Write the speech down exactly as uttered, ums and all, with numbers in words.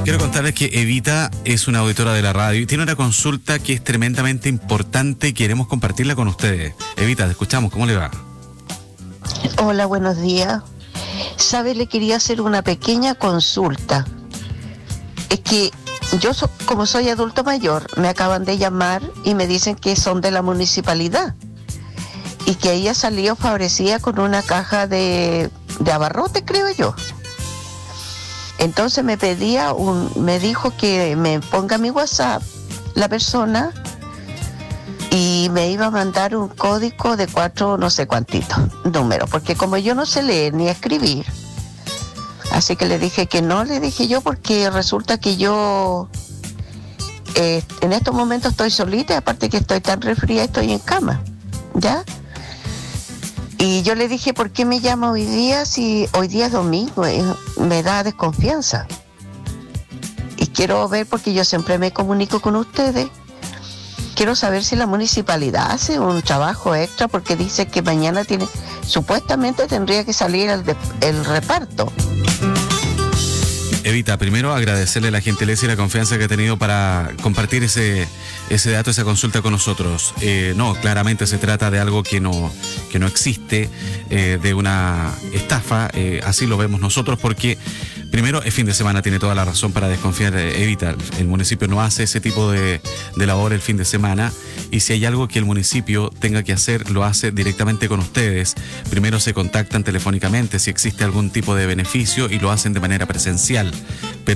Quiero contarles que Evita es una auditora de la radio y tiene una consulta que es tremendamente importante y queremos compartirla con ustedes. Evita, te escuchamos, ¿cómo le va? Hola, buenos días. ¿Sabe? Le quería hacer una pequeña consulta. Es que yo, so, como soy adulto mayor, me acaban de llamar y me dicen que son de la municipalidad y que ella salió favorecida con una caja de, de abarrote, creo yo. Entonces me pedía un, me dijo que me ponga mi WhatsApp la persona y me iba a mandar un código de cuatro no sé cuántitos números, porque como yo no sé leer ni escribir, así que le dije que no, le dije yo, porque resulta que yo eh, en estos momentos estoy solita, y aparte que estoy tan resfriada, estoy en cama, ¿ya? Y yo le dije, ¿por qué me llama hoy día si hoy día es domingo? Eh, me da desconfianza. Y quiero ver, porque yo siempre me comunico con ustedes, quiero saber si la municipalidad hace un trabajo extra, porque dice que mañana tiene, supuestamente tendría que salir el, de, el reparto. Evita, primero agradecerle la gentileza y la confianza que ha tenido para compartir ese, ese dato, esa consulta con nosotros. Eh, no, claramente se trata de algo que no, que no existe, eh, de una estafa, eh, así lo vemos nosotros, porque primero es fin de semana, tiene toda la razón para desconfiar. eh, Evita, el municipio no hace ese tipo de, de labor el fin de semana, y si hay algo que el municipio tenga que hacer, lo hace directamente con ustedes. Primero se contactan telefónicamente si existe algún tipo de beneficio y lo hacen de manera presencial. Pero